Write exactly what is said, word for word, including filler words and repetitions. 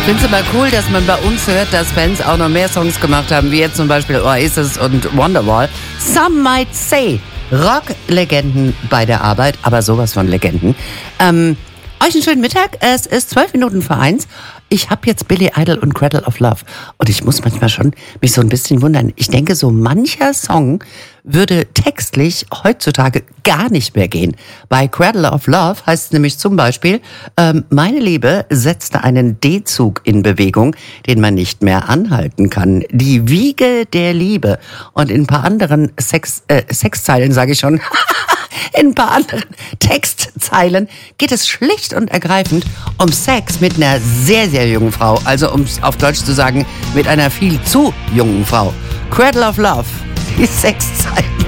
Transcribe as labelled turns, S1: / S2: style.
S1: Ich finde es immer cool, dass man bei uns hört, dass Bands auch noch mehr Songs gemacht haben, wie jetzt zum Beispiel Oasis und Wonderwall. Some might say, Rock-Legenden bei der Arbeit, aber sowas von Legenden. Ähm, euch einen schönen Mittag, es ist zwölf Minuten vor eins. Ich habe jetzt Billy Idol und Cradle of Love und ich muss manchmal schon mich so ein bisschen wundern. Ich denke, so mancher Song würde textlich heutzutage gar nicht mehr gehen. Bei Cradle of Love heißt es nämlich zum Beispiel, ähm, meine Liebe setzte einen D-Zug in Bewegung, den man nicht mehr anhalten kann. Die Wiege der Liebe. Und in ein paar anderen Sex, äh, Sexzeilen, sage ich schon, in ein paar anderen Textzeilen geht es schlicht und ergreifend um Sex mit einer sehr, sehr jungen Frau. Also um es auf Deutsch zu sagen, mit einer viel zu jungen Frau. Cradle of Love, die Sexzeilen.